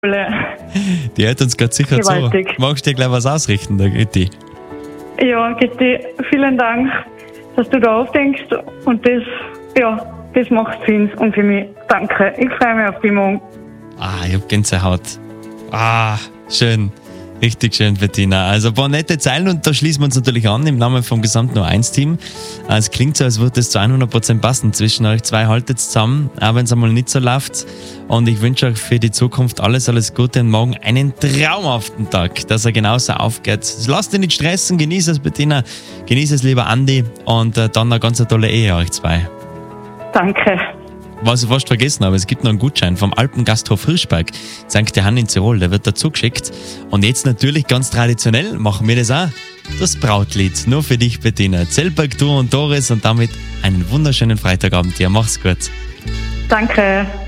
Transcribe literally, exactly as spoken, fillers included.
Die hört uns gerade sicher Gewaltig. zu. Magst du dir gleich was ausrichten, der Gitti? Ja, Gitti, vielen Dank, dass du da aufdenkst und das, ja, das macht Sinn und für mich danke. Ich freue mich auf die Morgen. Ah, ich hab Gänsehaut. Ah, schön. Richtig schön, Bettina. Also ein paar nette Zeilen und da schließen wir uns natürlich an im Namen vom gesamten O eins Team. Es klingt so, als würde es zu hundert Prozent passen zwischen euch zwei. Haltet zusammen, auch wenn es einmal nicht so läuft. Und ich wünsche euch für die Zukunft alles, alles Gute und morgen einen traumhaften Tag, dass er genauso aufgeht. Lasst dich nicht stressen, genieß es, Bettina. Genieß es, lieber Andi. Und äh, dann eine ganz tolle Ehe, euch zwei. Danke. Was ich fast vergessen habe, es gibt noch einen Gutschein vom Alpengasthof Hirschberg, Sankt Johann in Tirol, der wird dazu geschickt. Und jetzt natürlich ganz traditionell machen wir das auch, das Brautlied. Nur für dich, Bettina. Zellberg, du und Doris und damit einen wunderschönen Freitagabend dir. Mach's gut. Danke.